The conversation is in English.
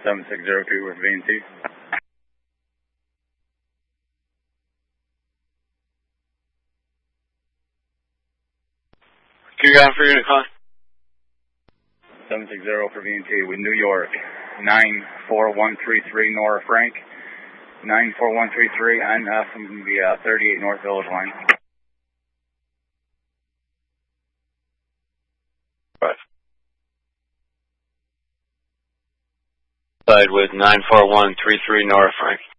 7602 with VNT. Q guy for unit con. 760 for VNT with New York. 94133 Nora Frank. 94133 on from the 38 North Village line. Right. Side with 94133 Nora Frank.